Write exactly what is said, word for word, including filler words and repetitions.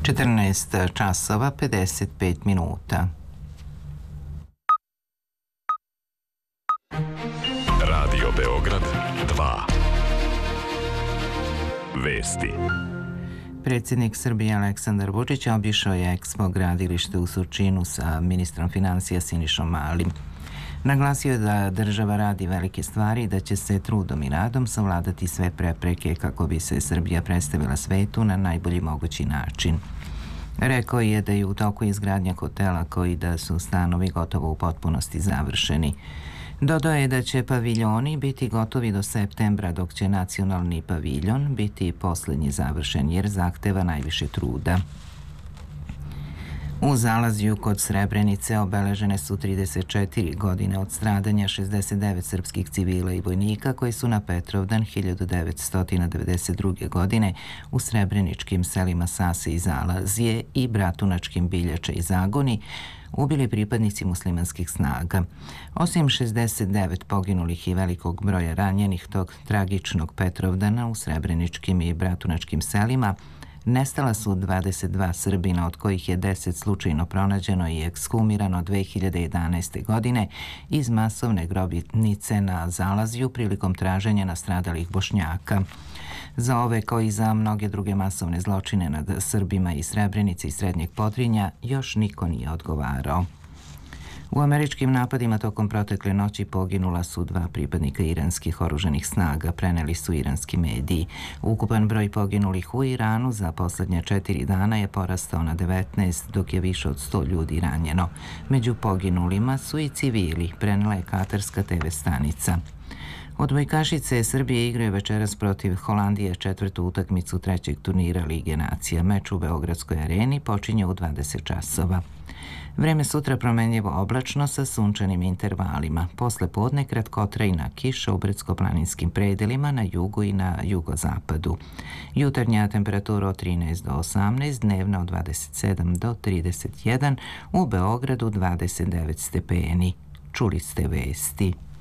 četrnaest časova pedeset pet minuta. Radio Beograd dva. Vesti. Predsjednik Srbije Aleksandar Vučić obišao je Ekspo gradilište u Surčinu sa ministrom financija Sinišom Malim. Naglasio je da država radi velike stvari i da će se trudom i radom savladati sve prepreke kako bi se Srbija predstavila svetu na najbolji mogući način. Rekao je da je u toku izgradnja hotela koji da su stanovi gotovo u potpunosti završeni. Dodao je da će paviljoni biti gotovi do septembra, dok će nacionalni paviljon biti posljednji završen jer zahteva najviše truda. U Zalazju kod Srebrenice obeležene su trideset četiri godine od stradanja šezdeset devet srpskih civila i vojnika koji su na Petrovdan hiljadu devetsto devedeset druge. godine u srebreničkim selima Sase i Zalazje i Bratunačkim Biljače i Zagoni ubili pripadnici muslimanskih snaga. Osim šezdeset devet poginulih i velikog broja ranjenih tog tragičnog Petrovdana u srebreničkim i bratunačkim selima, nestala su dvadeset dva Srbina, od kojih je deset slučajno pronađeno i ekshumirano dve hiljade jedanaeste. godine iz masovne grobnice na Zalazju prilikom traženja nastradalih Bošnjaka. Za ove kao i za mnoge druge masovne zločine nad Srbima iz Srebrenice i Srednjeg Podrinja još niko nije odgovarao. U američkim napadima tokom protekle noći poginula su dva pripadnika iranskih oružanih snaga, preneli su iranski mediji. Ukupan broj poginulih u Iranu za posljednje četiri dana je porastao na devetnaest, dok je više od sto ljudi ranjeno. Među poginulima su i civili, prenela je katarska te ve stanica. Odbojkašice Srbije igraju večeras protiv Holandije četvrtu utakmicu trećeg turnira Lige nacija. Meč u Beogradskoj areni počinje u dvadeset časova. Vreme sutra promenljivo oblačno sa sunčanim intervalima. Posle podne kratkotrajna kiša u brdsko-planinskim predelima na jugu i na jugozapadu. Jutarnja temperatura od trinaest do osamnaest, dnevna od dvadeset sedam do trideset jedan, u Beogradu dvadeset devet stepeni. Čuli ste vesti.